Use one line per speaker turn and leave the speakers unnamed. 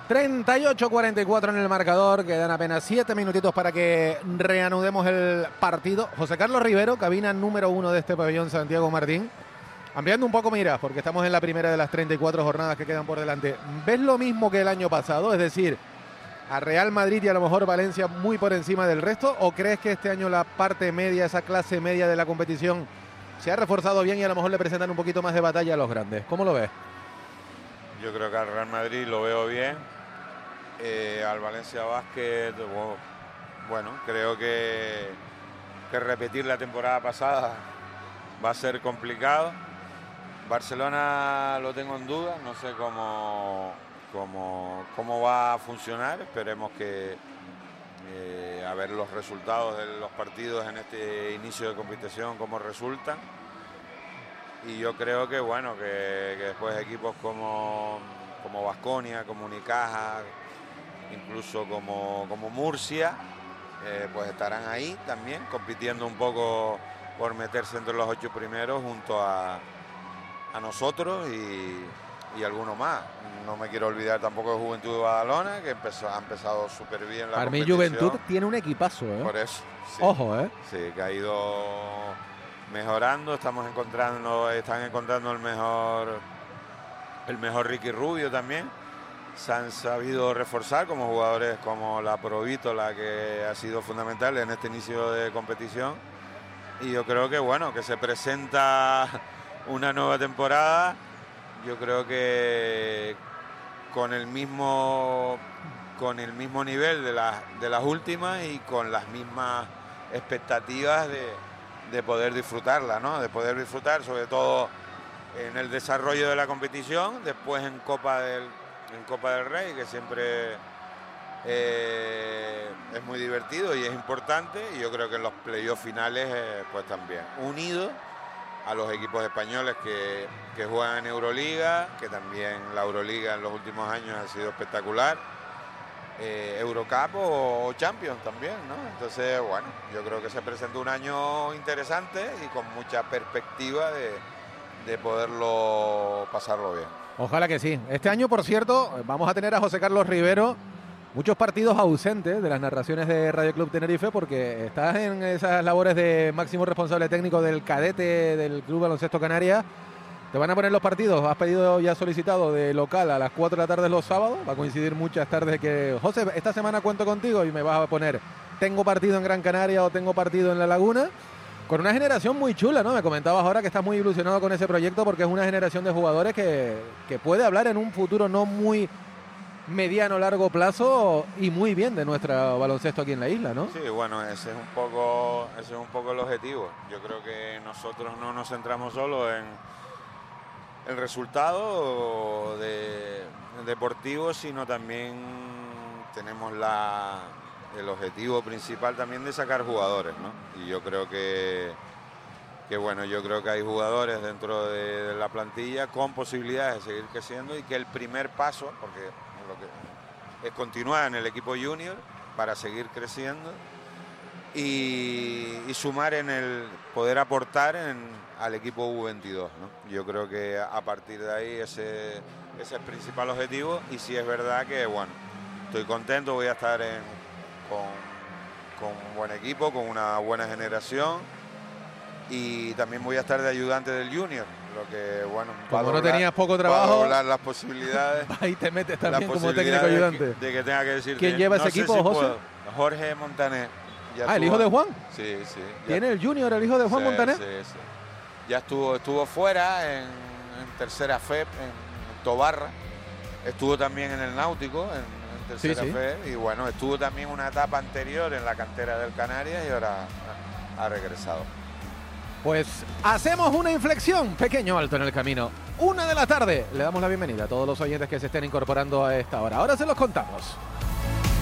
38-44 en el marcador, quedan apenas 7 minutitos para que reanudemos el partido. José Carlos Rivero, cabina número 1 de este pabellón Santiago Martín. Ampliando un poco miras, porque estamos en la primera de las 34 jornadas que quedan por delante. ¿Ves lo mismo que el año pasado? Es decir, a Real Madrid y a lo mejor Valencia muy por encima del resto, ¿o crees que este año la parte media, esa clase media de la competición se ha reforzado bien y a lo mejor le presentan un poquito más de batalla a los grandes? ¿Cómo lo ves?
Yo creo que al Real Madrid lo veo bien. Al Valencia Basket, bueno, creo que repetir la temporada pasada va a ser complicado. Barcelona lo tengo en duda, no sé cómo va a funcionar. Esperemos que a ver los resultados de los partidos en este inicio de competición, cómo resultan. Y yo creo que bueno, que después equipos como Baskonia, como Unicaja, incluso como Murcia, pues estarán ahí también compitiendo un poco por meterse entre los 8 primeros junto a nosotros y alguno más. No me quiero olvidar tampoco de Juventud de Badalona, que ha empezado súper bien la competición.
Juventud tiene un equipazo, ¿eh?
Por eso. Sí.
Ojo, ¿eh?
Sí, que ha ido mejorando, están encontrando el mejor Ricky Rubio también. Se han sabido reforzar como jugadores como la Provítola, que ha sido fundamental en este inicio de competición. Y yo creo que bueno, que se presenta una nueva temporada. Yo creo que con el mismo nivel de las últimas y con las mismas expectativas de poder disfrutarla, ¿no? De poder disfrutar sobre todo en el desarrollo de la competición, después en Copa del Rey, que siempre es muy divertido y es importante, y yo creo que en los playoffs finales pues también, unido a los equipos españoles que juegan en Euroliga, que también la Euroliga en los últimos años ha sido espectacular, Eurocup o Champions también, ¿no? Entonces, bueno, yo creo que se presenta un año interesante y con mucha perspectiva de poderlo pasarlo bien.
Ojalá que sí. Este año, por cierto, vamos a tener a José Carlos Rivero. Muchos partidos ausentes de las narraciones de Radio Club Tenerife porque estás en esas labores de máximo responsable técnico del cadete del Club Baloncesto Canarias. Te van a poner los partidos, has pedido y has solicitado de local a las 4 de la tarde los sábados. Va a coincidir muchas tardes que, José, esta semana cuento contigo y me vas a poner, tengo partido en Gran Canaria o tengo partido en La Laguna. Con una generación muy chula, ¿no? Me comentabas ahora que estás muy ilusionado con ese proyecto porque es una generación de jugadores que puede hablar en un futuro no muy mediano, largo plazo y muy bien de nuestro baloncesto aquí en la isla, ¿no?
Sí, bueno, ese es un poco el objetivo. Yo creo que nosotros no nos centramos solo en el resultado deportivo, sino también tenemos el objetivo principal también de sacar jugadores, ¿no? Y yo creo que bueno, yo creo que hay jugadores dentro de la plantilla con posibilidades de seguir creciendo y que el primer paso, porque lo que es continuar en el equipo junior para seguir creciendo y sumar en el poder aportar al equipo U22, ¿no? Yo creo que a partir de ahí ese es el principal objetivo, y si es verdad que bueno, estoy contento, voy a estar con un buen equipo, con una buena generación, y también voy a estar de ayudante del junior, lo que bueno,
como no tenías poco trabajo,
doblar las posibilidades.
Ahí te metes también como técnico ayudante.
De que tenga que decir
¿quién lleva ese equipo, José?
Jorge Montaner.
¿el hijo de Juan?
Sí.
¿Tiene el junior el hijo de Juan Montaner?
Sí. Ya estuvo fuera en tercera FEP, en Tobarra. Estuvo también en el Náutico, en tercera FEP. Y bueno, estuvo también una etapa anterior en la cantera del Canarias y ahora ha regresado.
Pues hacemos una inflexión, pequeño alto en el camino. 1 de la tarde. Le damos la bienvenida a todos los oyentes que se estén incorporando a esta hora. Ahora se los contamos.